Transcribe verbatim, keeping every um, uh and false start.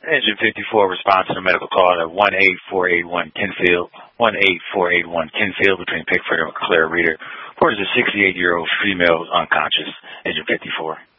Engine fifty-four response to the medical call at one eight four eight one Kenfield, one eight four eight one Kenfield between Pickford and Claire Reader. Reports a sixty-eight-year-old female unconscious. Engine fifty-four.